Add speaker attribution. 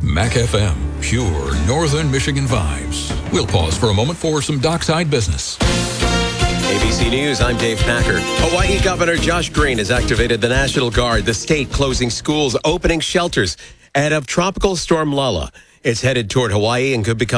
Speaker 1: Mac FM, pure Northern Michigan vibes. We'll pause for a moment for some dockside business.
Speaker 2: ABC News, I'm Dave Packer. Hawaii Governor Josh Green has activated the National Guard, the state closing schools, opening shelters ahead of Tropical Storm Lala. It's headed toward Hawaii and could become